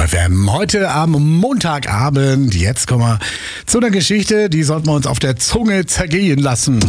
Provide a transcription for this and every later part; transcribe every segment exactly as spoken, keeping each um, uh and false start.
F M. Heute am Montagabend. Jetzt kommen wir zu einer Geschichte, die sollten wir uns auf der Zunge zergehen lassen.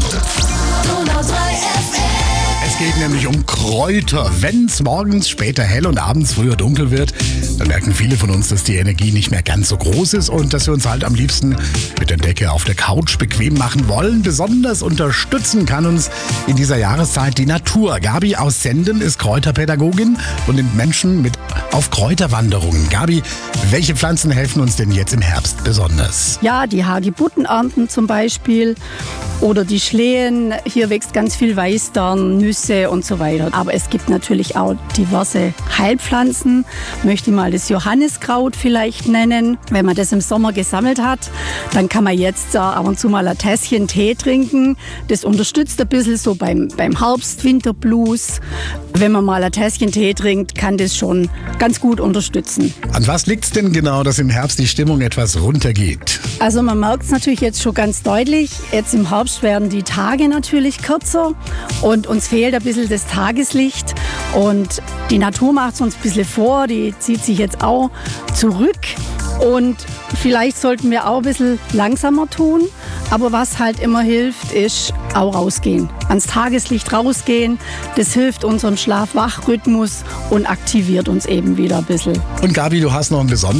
Es geht nämlich um Kräuter. Wenn es morgens später hell und abends früher dunkel wird, dann merken viele von uns, dass die Energie nicht mehr ganz so groß ist und dass wir uns halt am liebsten mit der Decke auf der Couch bequem machen wollen. Besonders unterstützen kann uns in dieser Jahreszeit die Natur. Gabi aus Senden ist Kräuterpädagogin und nimmt Menschen mit auf Kräuterwanderungen. Gabi, welche Pflanzen helfen uns denn jetzt im Herbst besonders? Ja, die Hagebuttenernten zum Beispiel oder die Schlehen. Hier wächst ganz viel Weißdorn, Nüsse und so weiter. Aber es gibt natürlich auch diverse Heilpflanzen. Möchte ich mal das Johanniskraut vielleicht nennen. Wenn man das im Sommer gesammelt hat, dann kann man jetzt ab und zu mal ein Tässchen Tee trinken. Das unterstützt ein bisschen so beim, beim Herbst-Winter-Blues. Wenn man mal ein Tässchen Tee trinkt, kann das schon ganz gut unterstützen. An was liegt es denn genau, dass im Herbst die Stimmung etwas runtergeht? Also man merkt es natürlich jetzt schon ganz deutlich. Jetzt im Herbst werden die Tage natürlich kürzer und uns fehlt ein bisschen das Tageslicht. Und die Natur macht es uns ein bisschen vor, die zieht sich jetzt auch zurück. Und vielleicht sollten wir auch ein bisschen langsamer tun. Aber was halt immer hilft, ist auch rausgehen. Ans Tageslicht rausgehen, das hilft unserem Schlaf-Wach-Rhythmus und aktiviert uns eben wieder ein bisschen. Und Gabi, du hast noch einen besonderen